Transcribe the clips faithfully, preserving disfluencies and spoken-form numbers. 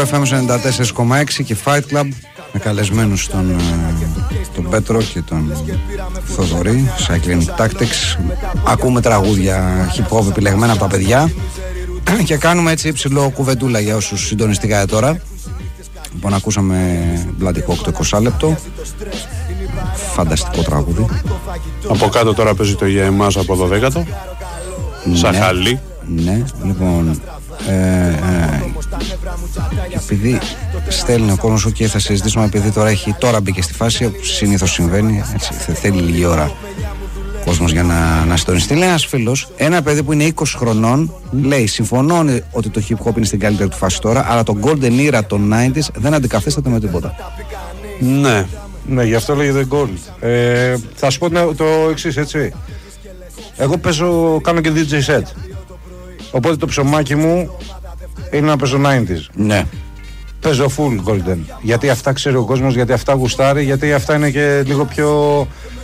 εφ εμ ενενήντα τέσσερα κόμμα έξι και Fight Club με καλεσμένους τον, τον Πέτρο και τον Θοδωρή, Cycling Tactics. Ακούμε τραγούδια hip hop επιλεγμένα από τα παιδιά και κάνουμε έτσι υψηλό κουβεντούλα για όσους συντονιστήκατε τώρα. Λοιπόν, ακούσαμε Bloody Hawk το είκοσι λεπτό. Φανταστικό τραγούδι. Από κάτω τώρα παίζει το για εμάς από δωδέκατο. Ναι, Σαχαλή. Ναι, λοιπόν ε, ε, επειδή στέλνει ο κόσμος και θα συζητήσουμε, επειδή τώρα, έχει, τώρα μπήκε στη φάση όπως συνήθως συμβαίνει, έτσι, θέλει λίγη ώρα ο κόσμος για να, να συντονιστεί. Λέει ένας φίλος, ένα παιδί που είναι είκοσι χρονών, λέει συμφωνώ ότι το hip hop είναι στην καλύτερη του φάση τώρα, αλλά το golden era των ενενήντα δεν αντικαθίσταται με τίποτα. Ναι. Ναι, γι' αυτό λέγεται Gold. Ε, θα σου πω το εξής, έτσι. Εγώ παίζω, κάνω και ντι τζέι set. Οπότε το ψωμάκι μου είναι να παίζω ενενήντα. Ναι. Παίζω full Golden. Γιατί αυτά ξέρει ο κόσμος, γιατί αυτά γουστάρει, γιατί αυτά είναι και λίγο πιο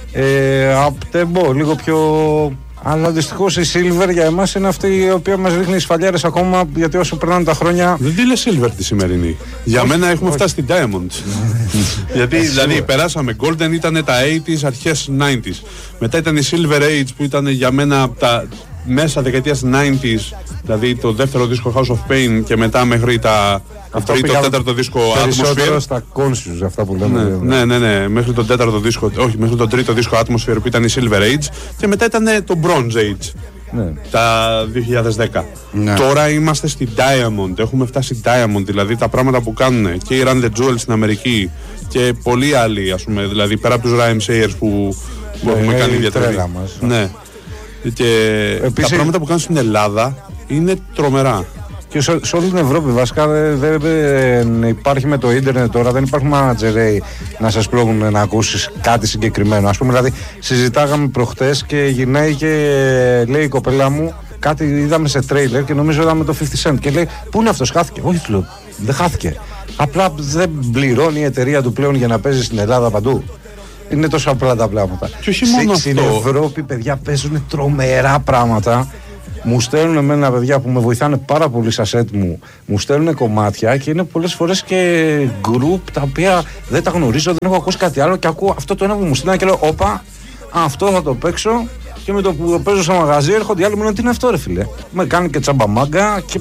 ε, up tempo, λίγο πιο... Αλλά δυστυχώς η Silver για εμάς είναι αυτή η οποία μας ρίχνει σφαλιάρες ακόμα, γιατί όσο περνάνε τα χρόνια. Δεν τη λες Silver τη σημερινή. Για όχι, μένα έχουμε όχι. φτάσει στην Diamond. Γιατί δηλαδή περάσαμε Golden, ήταν τα ογδόντα, αρχές ενενήντα. Μετά ήταν η Silver Age που ήταν για μένα τα μέσα δεκαετίας ενενήντα, δηλαδή το δεύτερο δίσκο House of Pain και μετά μέχρι τα... Αυτό το τέταρτο δίσκο Atmosphere. Στα conscious αυτά που λέμε. Ναι, ναι, ναι, ναι, μέχρι τον τέταρτο δίσκο, όχι, μέχρι τον τρίτο δίσκο Atmosphere που ήταν η Silver Age και μετά ήταν το Bronze Age. Ναι. Τα δύο χιλιάδες δέκα. Ναι. Τώρα είμαστε στη Diamond, έχουμε φτάσει Diamond, δηλαδή τα πράγματα που κάνουν και οι Run the Jewels στην Αμερική και πολλοί άλλοι, ας πούμε, δηλαδή πέρα από τους Rhyme Sayers που, που ναι, έχουμε κάνει διατρέλα. Ναι. Και επίσης, τα πράγματα που κάνουν στην Ελλάδα είναι τρομερά. Και σε, σε όλη την Ευρώπη βασικά δεν δε, δε, υπάρχει με το ίντερνετ τώρα, δεν υπάρχουν μάνατζερ να σας πρόκουν να ακούσεις κάτι συγκεκριμένο. Ας πούμε, δηλαδή συζητάγαμε προχτές και γυρνάει και λέει η κοπέλα μου κάτι είδαμε σε τρέιλερ και νομίζω είδαμε το πενήντα Cent και λέει πού είναι αυτός, χάθηκε? Όχι, λέω, δεν χάθηκε. Απλά δεν πληρώνει η εταιρεία του πλέον για να παίζει στην Ελλάδα παντού. Είναι τόσο απλά τα πράγματα. Και όχι μόνο στην αυτό. Ευρώπη, παιδιά, παίζουν τρομερά πράγματα. Μου στέλνουν εμένα παιδιά που με βοηθάνε πάρα πολύ στα σετ μου, μου στέλνουν κομμάτια και είναι πολλές φορές και group τα οποία δεν τα γνωρίζω, δεν έχω ακούσει κάτι άλλο και ακούω αυτό το ένα που μου στέλνουν και λέω όπα, αυτό θα το παίξω και με το που το παίζω στο μαγαζί έρχονται οι άλλοι μου λένε τι είναι αυτό ρε φίλε. Με κάνουν και τσαμπαμάγκα και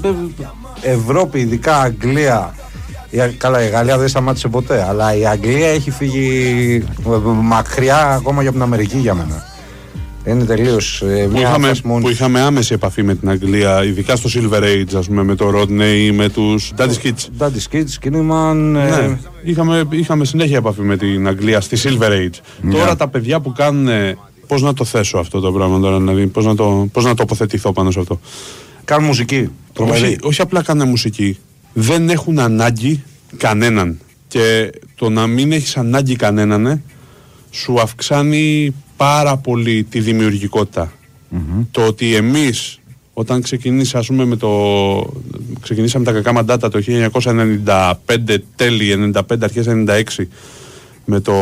Ευρώπη, ειδικά Αγγλία. Καλά, η Γαλλία δεν σταμάτησε ποτέ, αλλά η Αγγλία έχει φύγει μακριά ακόμα για την Αμερική για μένα. Είναι τελείως ε, που, είχαμε, που είχαμε άμεση επαφή με την Αγγλία, ειδικά στο Silver Age, ας πούμε, με το Rodney, με τους Daddy's Kids. Daddy's Kids, Kiniman. Ναι, ε... είχαμε, είχαμε συνέχεια επαφή με την Αγγλία στη Silver Age. Yeah. Τώρα τα παιδιά που κάνουν, πώς να το θέσω αυτό το πράγμα τώρα, δηλαδή, πώς να, το, πώς να τοποθετηθώ πάνω σε αυτό. Κάνουν μουσική. Όχι, όχι απλά κάνουν μουσική. Δεν έχουν ανάγκη κανέναν. Και το να μην έχεις ανάγκη κανέναν σου αυξάνει πάρα πολύ τη δημιουργικότητα. Mm-hmm. Το ότι εμείς όταν ξεκινήσαμε, ας πούμε, με το, ξεκινήσαμε τα κακά μαντάτα το χίλια εννιακόσια ενενήντα πέντε, τέλη ενενήντα πέντε, αρχές ενενήντα έξι με το,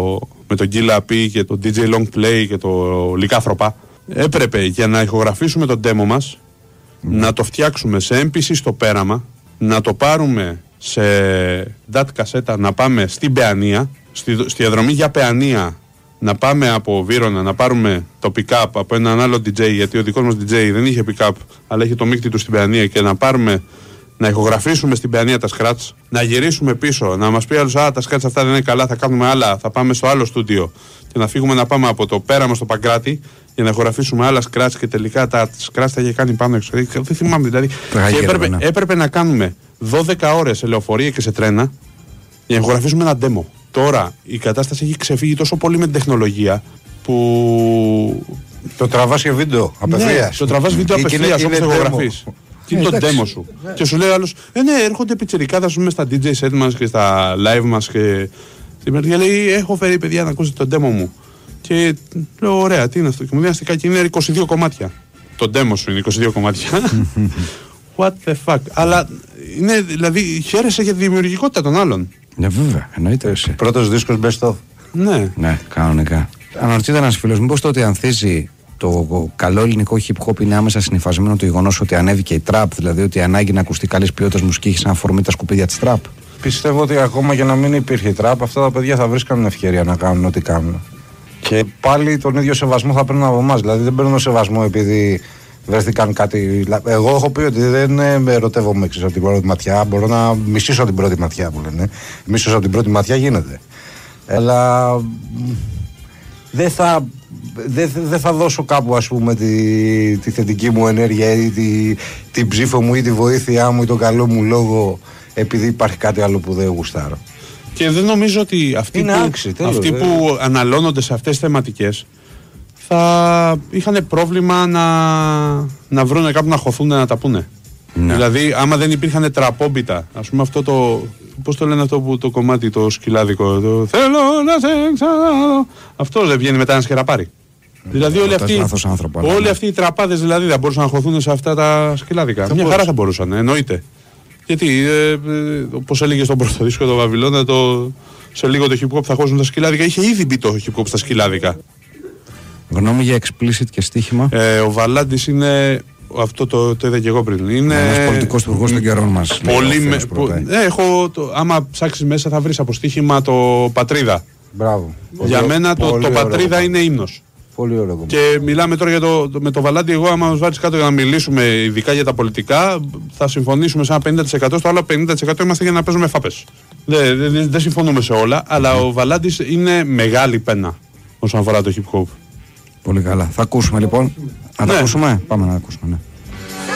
με το Gilla P και το ντι τζέι Long Play και το Λυκάνθρωπα, έπρεπε για να ηχογραφήσουμε τον demo μας mm-hmm. να το φτιάξουμε σε εμ πι σι στο πέραμα, να το πάρουμε σε ντάτ κασέτα, να πάμε στην Παιανία, στη, στη διαδρομή για Παιανία, να πάμε από Βύρωνα, να πάρουμε το pick-up από έναν άλλο ντι τζέι, γιατί ο δικός μας ντι τζέι δεν είχε pick-up, αλλά είχε το μίκτη του στην Παιανία, και να πάρουμε, να ηχογραφήσουμε στην Παιανία τα scratch, να γυρίσουμε πίσω, να μας πει άλλος, α, τα scratch αυτά δεν είναι καλά, θα κάνουμε άλλα, θα πάμε στο άλλο στούντιο, και να φύγουμε να πάμε από το πέραμα στο Παγκράτη για να ηχογραφήσουμε άλλα scratch, και τελικά τα scratch τα είχε κάνει πάνω έξω. Δεν θυμάμαι δηλαδή. Και έπρεπε, ναι. έπρεπε να κάνουμε δώδεκα ώρες σε λεωφορεία και σε τρένα για να ηχογραφήσουμε ένα demo. Τώρα η κατάσταση έχει ξεφύγει τόσο πολύ με την τεχνολογία που. Το τραβάς και βίντεο απευθείας. Ναι, το τραβάς βίντεο απευθείας όπως το ηχογραφείς. Και είναι το demo σου. Ναι. Και σου λέει άλλος, ε, ναι, έρχονται πιτσιρικάδες στα ντι τζέι set μας και στα live μας. Και και λέει, έχω φέρει παιδιά να ακούσετε το demo μου. Και λέω, ωραία, τι είναι αυτό? Και μου διάστηκα και είναι είκοσι δύο κομμάτια. Το demo σου είναι είκοσι δύο κομμάτια. What the fuck. Αλλά είναι, δηλαδή, χαίρεσαι για τη δημιουργικότητα των άλλων. Ναι, βέβαια, εννοείται. Πρώτος δίσκος best of. Ναι. Ναι, κανονικά. Αναρωτιέται ένας φίλος, μήπως το ότι ανθίζει το καλό ελληνικό hip hop είναι άμεσα συνυφασμένο το γεγονός ότι ανέβηκε η trap, δηλαδή ότι η ανάγκη να ακουστεί καλής ποιότητας μουσική έχει σαν αφορμή τα σκουπίδια της trap. Πιστεύω ότι ακόμα και να μην υπήρχε η trap, αυτά τα παιδιά θα βρίσκαν ευκαιρία να κάνουν ό,τι κάνουν. Και πάλι τον ίδιο σεβασμό θα παίρνουν από εμάς. Δηλαδή δεν παίρνουν σεβασμό επειδή βρέθηκαν κάτι. Εγώ έχω πει ότι δεν ερωτεύομαι έξω από την πρώτη ματιά. Μπορώ να μισήσω την πρώτη ματιά που λένε. Μίσος από την πρώτη ματιά γίνεται. Αλλά δεν θα, δεν, δεν θα δώσω κάπου, ας πούμε, τη, τη θετική μου ενέργεια ή τη, την ψήφο μου ή τη βοήθειά μου ή τον καλό μου λόγο επειδή υπάρχει κάτι άλλο που δεν γουστάρω. Και δεν νομίζω ότι αυτοί, που, άξι, τέλος, αυτοί που αναλώνονται σε αυτές τις θεματικές θα είχαν πρόβλημα να, να βρουν κάπου να χωθούν να τα πούνε. Ναι. Δηλαδή, άμα δεν υπήρχαν τραπόμπιτα, ας πούμε αυτό το. Πώς το λένε αυτό που το κομμάτι το σκυλάδικο. Το, θέλω να σε ξαναδώ. Αυτό δεν βγαίνει μετά ένα σκεραπάρι. Mm, δηλαδή, όλοι αυτοί, άνθρωπο, όλοι αυτοί οι τραπάδες δηλαδή δεν μπορούσαν να χωθούν σε αυτά τα σκυλάδικα. Μια χαρά θα μπορούσαν, εννοείται. Γιατί, ε, ε, όπως έλεγε στον πρώτο δίσκο το Βαβυλώνα, το, σε λίγο το hip hop θα χώσουν τα σκυλάδικα. Είχε ήδη μπει το hip hop στα σκυλάδικα. Γνώμη για explicit και στοίχημα. Ε, ο Βαλάντης είναι. Αυτό το, το είδα και εγώ πριν. Είναι ένας πολιτικός υπουργός των καιρών μας. Πολύ με, πο, ε, έχω, το, άμα ψάξεις μέσα θα βρεις από στοίχημα το Πατρίδα. Μπράβο. Για πολύ, μένα το, το Πατρίδα είναι ύμνος. Πολύ ωραίο. Και μιλάμε τώρα για το, το, με το Βαλάντι. Εγώ, άμα μας βάλεις κάτω για να μιλήσουμε ειδικά για τα πολιτικά, θα συμφωνήσουμε σε ένα πενήντα τοις εκατό. Στο άλλο πενήντα τοις εκατό είμαστε για να παίζουμε φάπες. Δεν δε, δε, δε συμφωνούμε σε όλα, αλλά ο Βαλάντης είναι μεγάλη πένα όσον αφορά το hip hop. Πολύ καλά. Θα ακούσουμε λοιπόν. Να ναι. τα ακούσουμε. Πάμε να ακούσουμε. Ναι.